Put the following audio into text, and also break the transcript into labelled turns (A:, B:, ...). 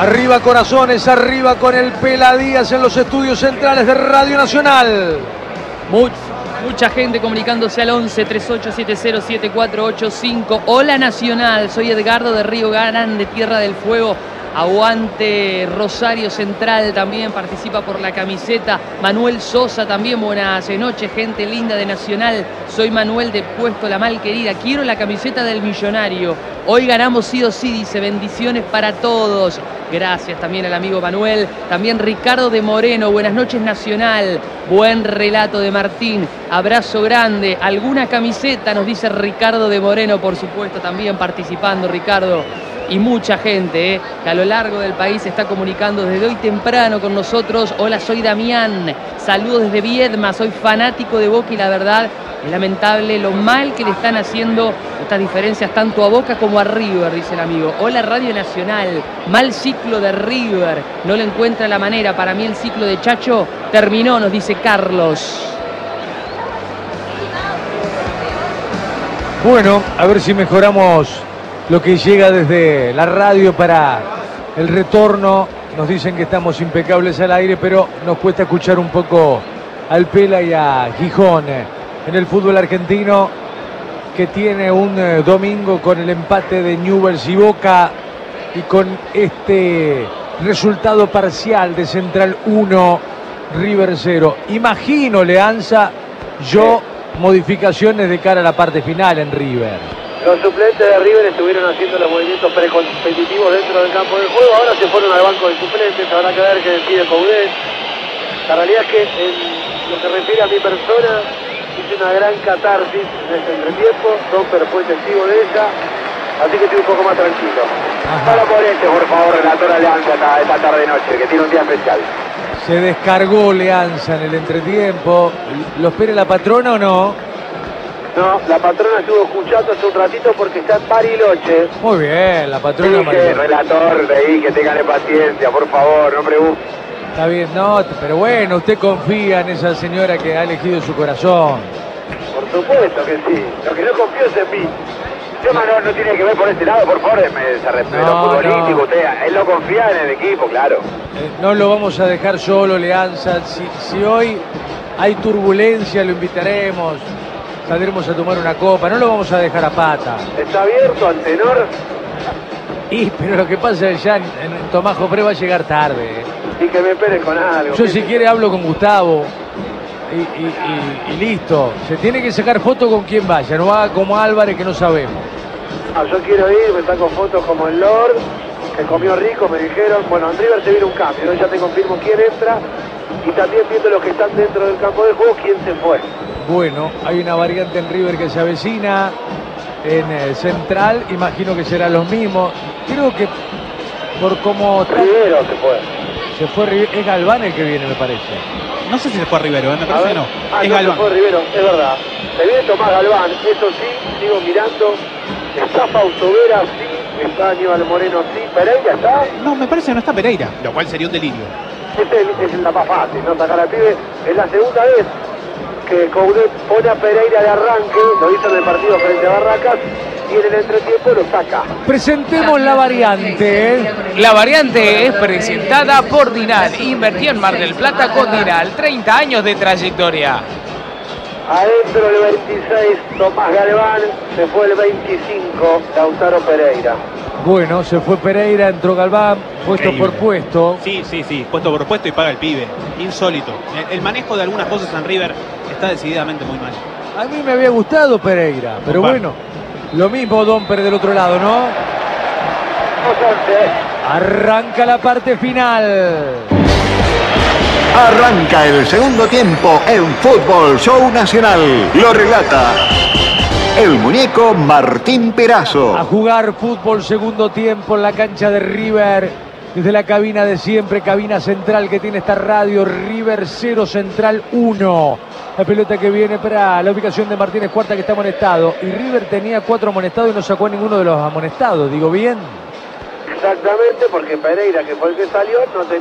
A: Arriba corazones, arriba con el Pela Díaz en los estudios centrales de Radio Nacional.
B: Mucha gente comunicándose al 11 3870 7485. Hola Nacional, soy Edgardo de Río Grande, Tierra del Fuego. Aguante Rosario Central, también participa por la camiseta. Manuel Sosa también, buenas noches, gente linda de Nacional. Soy Manuel de Puesto La Malquerida, quiero la camiseta del Millonario. Hoy ganamos sí o sí, dice, bendiciones para todos. Gracias también al amigo Manuel. También Ricardo de Moreno, buenas noches Nacional. Buen relato de Martín, abrazo grande. ¿Alguna camiseta? Nos dice Ricardo de Moreno, por supuesto, también participando Ricardo. Y mucha gente que a lo largo del país se está comunicando desde hoy temprano con nosotros. Hola, soy Damián, saludos desde Viedma, soy fanático de Boca y la verdad es lamentable lo mal que le están haciendo estas diferencias tanto a Boca como a River, dice el amigo. Hola Radio Nacional, mal ciclo de River, no le encuentra la manera, para mí el ciclo de Chacho terminó, nos dice Carlos.
A: Bueno, a ver si mejoramos lo que llega desde la radio para el retorno. Nos dicen que estamos impecables al aire, pero nos cuesta escuchar un poco al Pela y a Gijón en el fútbol argentino, que tiene un domingo con el empate de Newell's y Boca y con este resultado parcial de Central 1, River 0. Imagino, Leanza, yo modificaciones de cara a la parte final en River.
C: Los suplentes de River estuvieron haciendo los movimientos precompetitivos dentro del campo de juego. Ahora se fueron al banco de suplentes. Habrá que ver qué decide Coudet. La realidad es que en lo que refiere a mi persona, hice una gran catarsis en este entretiempo. Domper fue testigo de ella. Así que estoy un poco más tranquilo. Para Morente, por favor, relator Alianza esta tarde-noche, que tiene un día especial.
A: Se descargó Leanza en el entretiempo. ¿Lo espera la patrona o no?
C: No, la patrona estuvo escuchando hace un ratito porque está en Bariloche.
A: Muy bien, la patrona
C: sí,
A: Bariloche.
C: Relator, de ahí, que tengan paciencia, por favor, no pregunte.
A: Está bien, no, pero bueno, usted confía en esa señora que ha elegido su corazón.
C: Por supuesto que sí, lo que no confío es en mí. El tema no tiene que ver por este lado, por favor, lo futbolístico, no. Usted, él no confía en el equipo, claro.
A: No lo vamos a dejar solo, Leanza. Si hoy hay turbulencia, lo invitaremos. Saldremos a tomar una copa, no lo vamos a dejar a pata.
C: ¿Está abierto al tenor?
A: Pero lo que pasa es que ya en Tomás Joffre va a llegar tarde.
C: Y que me espere con algo.
A: Yo si quiere hablo con Gustavo y listo. Se tiene que sacar foto con quien vaya, no haga como Álvarez que no sabemos.
C: Yo quiero ir, me saco fotos como el Lord, que comió rico, me dijeron. Bueno, en River se viene un cambio, ¿no? Ya te confirmo quién entra. Y también viendo los que están dentro del campo de juego, quién se fue.
A: Bueno, hay una variante en River que se avecina, en Central, imagino que serán los mismos. Creo que por cómo...
C: Rivero se fue.
A: Se fue Rivero, es Galván el que viene, me parece.
D: No sé si se fue a Rivero, me parece que no.
C: Es
D: no,
C: Galván. Se fue Rivero, es verdad. Se viene Tomás Galván, eso sí, sigo mirando. Está Fausto Vera, sí. Está Aníbal Moreno, sí. Pereira está.
D: No, me parece que no está Pereira, lo cual sería un delirio.
C: Es la más fácil, ¿no? Sacar al pibe. Es la segunda vez que Coudet pone a Pereira de arranque, lo hizo en el partido frente a Barracas, y en el entretiempo lo saca.
A: Presentemos la variante.
E: La variante es presentada por Dinal. Invertía en Mar del Plata con Dinal. 30 años de trayectoria.
C: Adentro el 26, Tomás Galván. Se fue el 25, Lautaro Pereira.
A: Bueno, se fue Pereira, entró Galván, puesto
D: Increíble.
A: por puesto.
D: Sí, puesto por puesto y paga el pibe. Insólito. El manejo de algunas cosas en River está decididamente muy mal.
A: A mí me había gustado Pereira, pero bueno, lo mismo Domper del otro lado, ¿no? Arranca la parte final.
F: Arranca el segundo tiempo en Fútbol Show Nacional. Lo relata el muñeco Martín Perazo.
A: A jugar fútbol segundo tiempo en la cancha de River. Desde la cabina de siempre, cabina central que tiene esta radio. River 0, Central 1. La pelota que viene para la ubicación de Martínez Cuarta, que está amonestado. Y River tenía 4 amonestados y no sacó a ninguno de los amonestados. ¿Digo bien?
C: Exactamente, porque Pereira, que fue el que salió, no tenía